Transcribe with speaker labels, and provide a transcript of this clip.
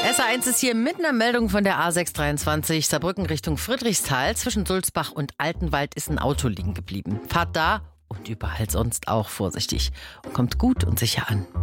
Speaker 1: SR1 ist hier mit einer Meldung von der A623 Saarbrücken Richtung Friedrichsthal. Zwischen Sulzbach und Altenwald ist ein Auto liegen geblieben. Fahrt da und überall sonst auch vorsichtig und kommt gut und sicher an.